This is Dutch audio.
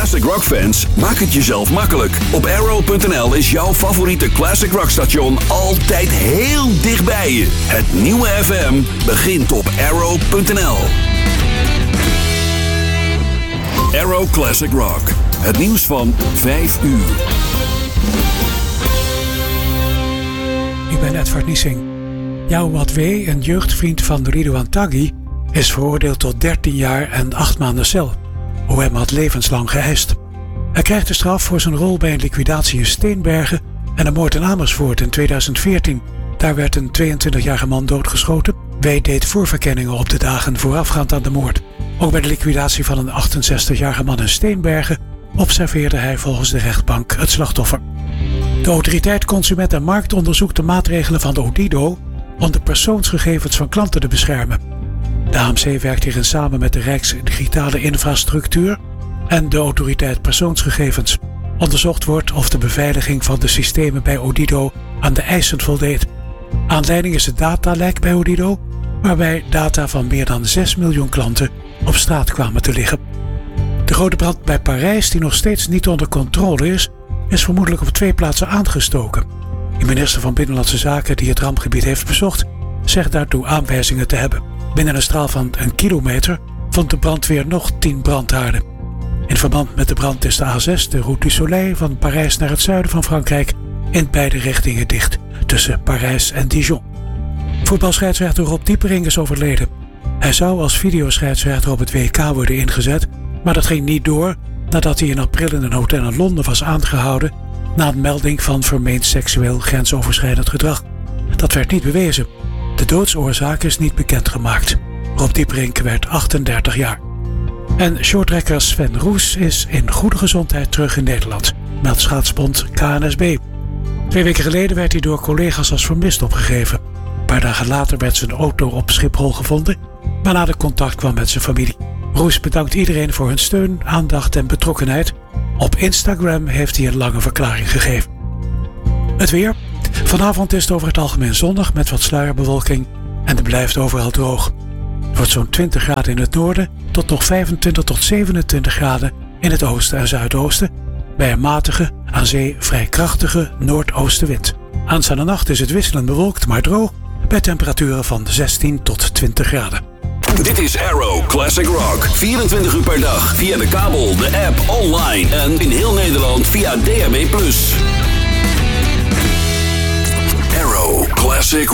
Classic Rock fans, maak het jezelf makkelijk. Op Arrow.nl is jouw favoriete Classic Rock station altijd heel dichtbij je. Het nieuwe FM begint op Arrow.nl. Arrow Classic Rock. Het nieuws van 5 uur. Ik ben Edvard Niesing. Jawad W., een jeugdvriend van Ridouan Taghi, is veroordeeld tot 13 jaar en 8 maanden cel. OM had levenslang geëist. Hij krijgt de straf voor zijn rol bij een liquidatie in Steenbergen en een moord in Amersfoort in 2014. Daar werd een 22-jarige man doodgeschoten. W. deed voorverkenningen op de dagen voorafgaand aan de moord. Ook bij de liquidatie van een 68-jarige man in Steenbergen observeerde hij volgens de rechtbank het slachtoffer. De autoriteit Consument en Markt onderzoekt de maatregelen van de Odido om de persoonsgegevens van klanten te beschermen. De AMC werkt hierin samen met de Rijksdigitale Infrastructuur en de autoriteit persoonsgegevens. Onderzocht wordt of de beveiliging van de systemen bij Odido aan de eisen voldeed. Aanleiding is het datalek bij Odido, waarbij data van meer dan 6 miljoen klanten op straat kwamen te liggen. De grote brand bij Parijs, die nog steeds niet onder controle is vermoedelijk op 2 plaatsen aangestoken. De minister van Binnenlandse Zaken die het rampgebied heeft bezocht, zegt daartoe aanwijzingen te hebben. Binnen een straal van 1 kilometer vond de brandweer nog 10 brandhaarden. In verband met de brand is de A6, de Route du Soleil, van Parijs naar het zuiden van Frankrijk in beide richtingen dicht, tussen Parijs en Dijon. Voetbalscheidsrechter Rob Diepering is overleden. Hij zou als videoscheidsrechter op het WK worden ingezet, maar dat ging niet door nadat hij in april in een hotel in Londen was aangehouden na een melding van vermeend seksueel grensoverschrijdend gedrag. Dat werd niet bewezen. De doodsoorzaak is niet bekendgemaakt. Rob Diepering werd 38 jaar. En shorttrekker Sven Roes is in goede gezondheid terug in Nederland, meldt schaatsbond KNSB. 2 weken geleden werd hij door collega's als vermist opgegeven. Een paar dagen later werd zijn auto op Schiphol gevonden, waarna de contact kwam met zijn familie. Roes bedankt iedereen voor hun steun, aandacht en betrokkenheid. Op Instagram heeft hij een lange verklaring gegeven. Het weer. Vanavond is het over het algemeen zonnig met wat sluierbewolking en het blijft overal droog. Het wordt zo'n 20 graden in het noorden tot nog 25 tot 27 graden in het oosten en zuidoosten, bij een matige, aan zee vrij krachtige noordoostenwind. Aanstaande nacht is het wisselend bewolkt maar droog, bij temperaturen van 16 tot 20 graden. Dit is Arrow Classic Rock. 24 uur per dag via de kabel, de app, online en in heel Nederland via DAB+. Arrow Classic